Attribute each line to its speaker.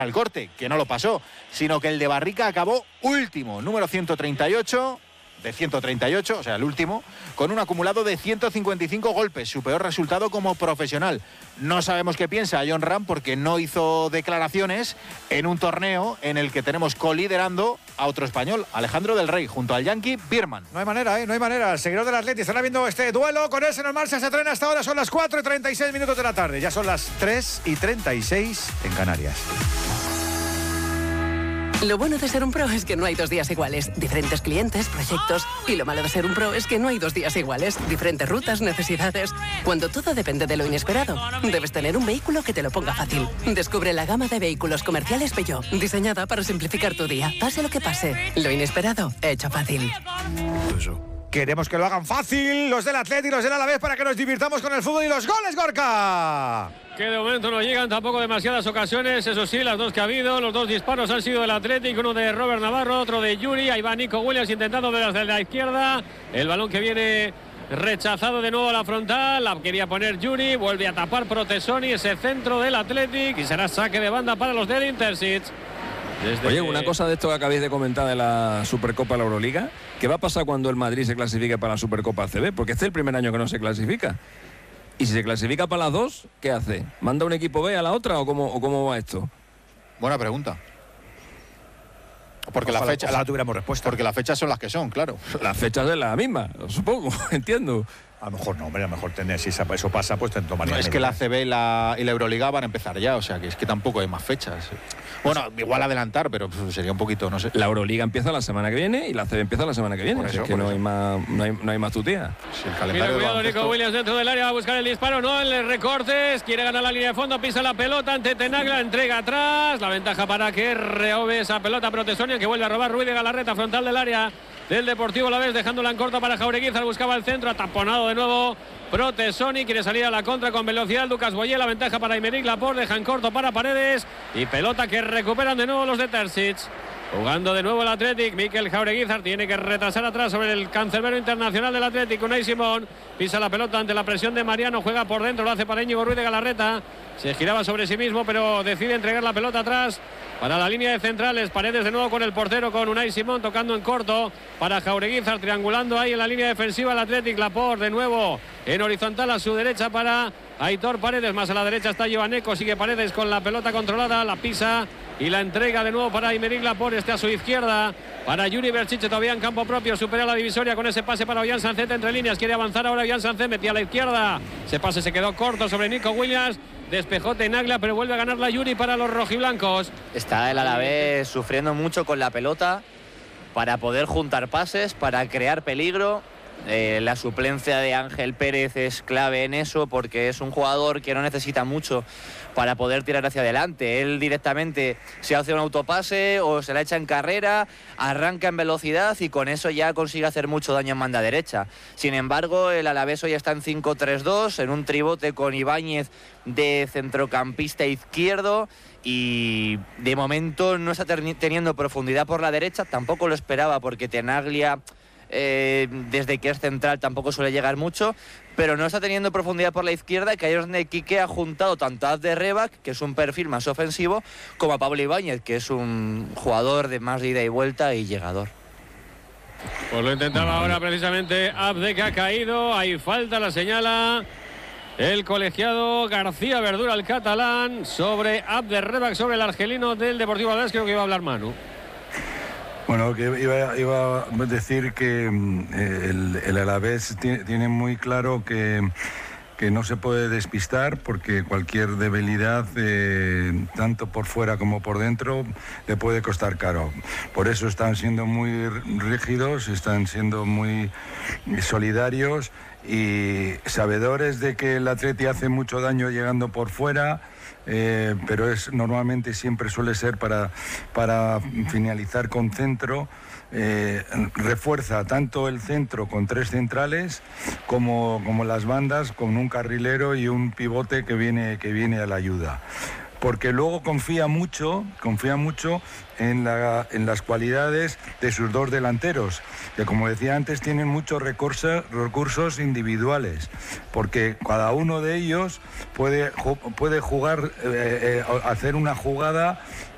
Speaker 1: el corte, que no lo pasó, sino que el de Barrica acabó último, número 138, de 138, o sea, el último, con un acumulado de 155 golpes, su peor resultado como profesional. No sabemos qué piensa Jon Rahm porque no hizo declaraciones en un torneo en el que tenemos coliderando a otro español, Alejandro del Rey, junto al Yankee Birman.
Speaker 2: No hay manera, no hay manera. El seguidor del Atleti estará viendo este duelo con ese normal. Se entrena hasta ahora, son las 4:36 de la tarde. Ya son las 3:36 en Canarias.
Speaker 3: Lo bueno de ser un pro es que no hay 2 días iguales. Diferentes clientes, proyectos. Y lo malo de ser un pro es que no hay 2 días iguales. Diferentes rutas, necesidades. Cuando todo depende de lo inesperado, debes tener un vehículo que te lo ponga fácil. Descubre la gama de vehículos comerciales Peugeot, diseñada para simplificar tu día. Pase lo que pase, lo inesperado, hecho fácil.
Speaker 2: Queremos que lo hagan fácil los del Atleti y los del Alavés para que nos divirtamos con el fútbol y los goles, Gorka.
Speaker 4: Que de momento no llegan tampoco demasiadas ocasiones, eso sí, las dos que ha habido, los 2 disparos han sido del Atlético, uno de Robert Navarro, otro de Yuri, ahí va Nico Williams intentando desde la izquierda, el balón que viene rechazado de nuevo a la frontal, la quería poner Yuri, vuelve a tapar Protesoni, ese centro del Atlético y será saque de banda para los del Intercity.
Speaker 5: Oye, una cosa de esto que acabáis de comentar de la Supercopa de la Euroliga, ¿qué va a pasar cuando el Madrid se clasifique para la Supercopa ACB? Porque este es el primer año que no se clasifica. Y si se clasifica para las 2, ¿qué hace? ¿Manda un equipo B a la otra o cómo va esto?
Speaker 1: Buena pregunta. Porque
Speaker 2: ojalá,
Speaker 1: las fechas,
Speaker 2: ojalá tuviéramos respuesta.
Speaker 1: Porque las fechas son las que son, claro.
Speaker 5: Las fechas es la misma, supongo, entiendo.
Speaker 2: A lo mejor no, hombre, a lo mejor tener, si eso pasa, pues te tomaría.
Speaker 1: No, es que la ACB y la Euroliga van a empezar ya, o sea, que es que tampoco hay más fechas. Bueno, igual adelantar, pero sería un poquito, no sé.
Speaker 5: La Euroliga empieza la semana que viene y la ACB empieza la semana que viene.
Speaker 1: Eso,
Speaker 5: es que no hay más tutía.
Speaker 1: Si el calendario
Speaker 4: Mira, cuidado, Nico Williams dentro del área va a buscar el disparo, no, el recortes, quiere ganar la línea de fondo, pisa la pelota ante Tenaglia, entrega atrás, la ventaja para que reove esa pelota Protesoni, que vuelve a robar Ruiz de Galarreta, frontal del área del Deportivo Alavés, dejándola en corto para Jaureguizar, buscaba el centro, ataponado de nuevo Protesoni, quiere salir a la contra con velocidad Lucas Boyer, la ventaja para Aymeric Laporte, deja en corto para Paredes y pelota que recuperan de nuevo los de Terzic. Jugando de nuevo el Athletic, Mikel Jaureguizar tiene que retrasar atrás sobre el cancerbero internacional del Athletic, Unai Simón, pisa la pelota ante la presión de Mariano, juega por dentro, lo hace para Íñigo Ruiz de Galarreta, se giraba sobre sí mismo pero decide entregar la pelota atrás para la línea de centrales, Paredes de nuevo con el portero, con Unai Simón tocando en corto para Jaureguizar, triangulando ahí en la línea defensiva el Athletic, Laporte de nuevo en horizontal a su derecha para Aitor Paredes, más a la derecha está Joaneco, sigue Paredes con la pelota controlada, la pisa y la entrega de nuevo para Aymeric Laporte, a su izquierda para Yuri Berchiche, todavía en campo propio, supera la divisoria con ese pase para Ollán Sancet entre líneas, quiere avanzar ahora Ollán Sancet, metía a la izquierda, ese pase se quedó corto sobre Nico Williams, despejó Tenaglia, pero vuelve a ganar la Yuri para los rojiblancos.
Speaker 6: Está el Alavés sufriendo mucho con la pelota para poder juntar pases, para crear peligro. La suplencia de Ángel Pérez es clave en eso porque es un jugador que no necesita mucho para poder tirar hacia adelante. Él directamente se hace un autopase o se la echa en carrera, arranca en velocidad y con eso ya consigue hacer mucho daño en banda derecha. Sin embargo, el Alavés hoy está en 5-3-2, en un tribote con Ibáñez de centrocampista izquierdo y de momento no está teniendo profundidad por la derecha, tampoco lo esperaba porque Tenaglia desde que es central tampoco suele llegar mucho, pero no está teniendo profundidad por la izquierda, que ahí es donde Quique ha juntado tanto a Abde Rebac, que es un perfil más ofensivo, como a Pablo Ibáñez, que es un jugador de más de ida y vuelta y llegador.
Speaker 4: Pues lo intentaba ahora precisamente Abde, que ha caído, ahí falta, la señala el colegiado García Verdura, el catalán, sobre Abde Rebac, sobre el argelino del Deportivo Alavés. Creo que iba a hablar Manu.
Speaker 7: Bueno, que iba a decir que el Alavés tiene muy claro que no se puede despistar porque cualquier debilidad, tanto por fuera como por dentro, le puede costar caro. Por eso están siendo muy rígidos, están siendo muy solidarios y sabedores de que el Atleti hace mucho daño llegando por fuera. Pero normalmente siempre suele ser para finalizar con centro. Refuerza tanto el centro con 3 centrales como las bandas con un carrilero y un pivote que viene a la ayuda. Porque luego confía mucho en las cualidades de sus 2 delanteros, que como decía antes tienen muchos recursos individuales, porque cada uno de ellos puede jugar, hacer una jugada